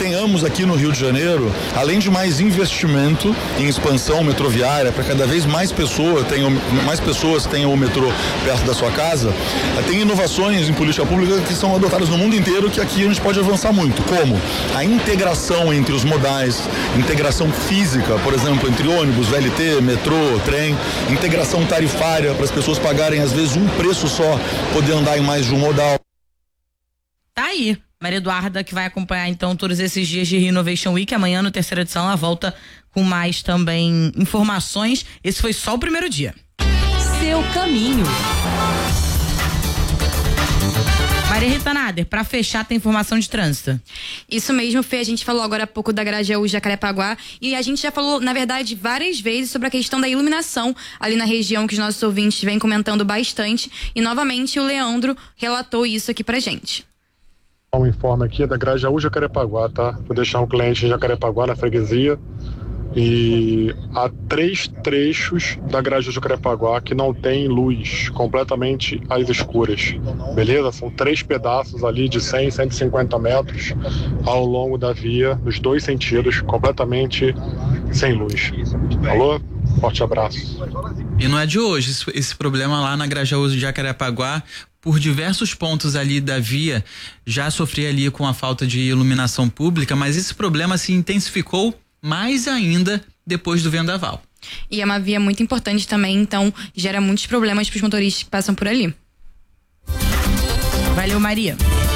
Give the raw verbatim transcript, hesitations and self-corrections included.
tenhamos aqui no Rio de Janeiro, além de mais investimento em expansão metroviária, para cada vez mais pessoas tenham, mais pessoas tenham o metrô perto da sua casa, tem inovações em política pública que são adotadas no mundo inteiro, que aqui a gente pode avançar muito, como a integração entre os modais, integração física, por exemplo, entre ônibus, V L T, metrô, trem, integração tarifária para as pessoas pagarem às vezes um preço só, poder andar em mais de um modal. Tá aí, Maria Eduarda, que vai acompanhar então todos esses dias de Renovation Week. Amanhã, no terceira edição, ela volta com mais também informações. Esse foi só o primeiro dia. Seu caminho. Maria Rita Nader, para fechar, tem informação de trânsito. Isso mesmo, Fê, a gente falou agora há pouco da Grajaú Jacarepaguá e a gente já falou, na verdade, várias vezes sobre a questão da iluminação ali na região, que os nossos ouvintes vêm comentando bastante, e novamente o Leandro relatou isso aqui pra gente. Um informe aqui é da Grajaú Jacarepaguá, tá? Vou deixar um cliente em Jacarepaguá, na freguesia, e há três trechos da Grajaú Jacarepaguá que não tem luz, completamente às escuras, beleza? São três pedaços ali de cem, cento e cinquenta metros ao longo da via, nos dois sentidos, completamente sem luz. Alô? Forte abraço. E não é de hoje esse, esse problema lá na Grajaú Jacarepaguá. Por diversos pontos ali da via já sofri ali com a falta de iluminação pública, mas esse problema se intensificou mais ainda depois do vendaval. E é uma via muito importante também, então gera muitos problemas para os motoristas que passam por ali. Valeu, Maria.